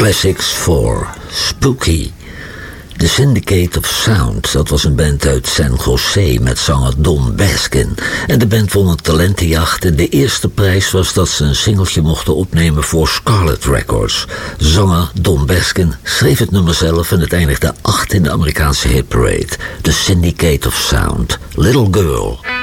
Classics for Spooky. The Syndicate of Sound, dat was een band uit San Jose met zanger Don Baskin. En de band won een talentenjacht en de eerste prijs was dat ze een singeltje mochten opnemen voor Scarlet Records. Zanger Don Baskin schreef het nummer zelf en het eindigde 8 in de Amerikaanse hitparade. The Syndicate of Sound, Little Girl.